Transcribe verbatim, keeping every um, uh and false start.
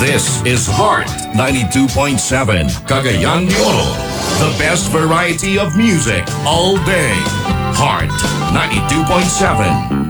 This is Heart ninety-two point seven, Cagayan de Oro. The best variety of music all day. Heart ninety-two point seven.